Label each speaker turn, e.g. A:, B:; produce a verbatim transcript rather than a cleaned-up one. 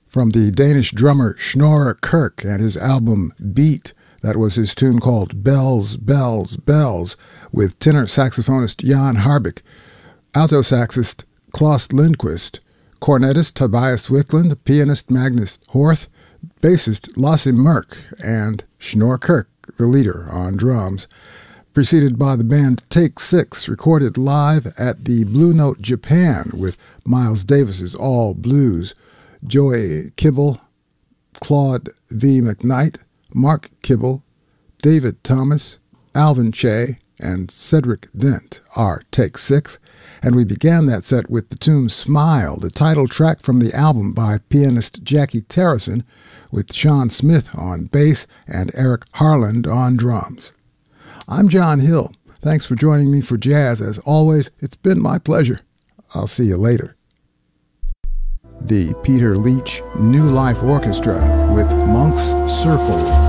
A: From the Danish drummer Snorre Kirk and his album Beat, that was his tune called Bells, Bells, Bells, with tenor saxophonist Jan Harbik, alto saxist Klaus Lindquist, cornetist Tobias Wickland, pianist Magnus Horth, bassist Lasse Merck, and Snorre Kirk, the leader, on drums. Preceded by the band Take Six, recorded live at the Blue Note Japan with Miles Davis's All Blues, Joey Kibble, Claude V. McKnight, Mark Kibble, David Thomas, Alvin Che, and Cedric Dent are Take Six, and we began that set with the tune Smile, the title track from the album by pianist Jackie Terrison, with Sean Smith on bass and Eric Harland on drums. I'm John Hill. Thanks for joining me for jazz. As always, it's been my pleasure. I'll see you later. The Peter Leach New Life Orchestra with Monk's Circle.